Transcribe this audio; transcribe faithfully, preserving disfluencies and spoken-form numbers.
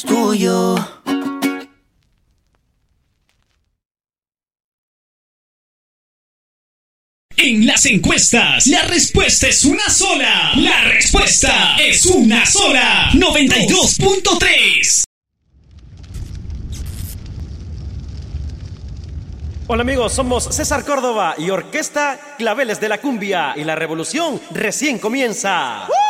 tuyo. En las encuestas, la respuesta es una sola. La respuesta es una sola. noventa y dos punto tres. Hola amigos, somos César Córdoba y Orquesta Claveles de la Cumbia y la revolución recién comienza.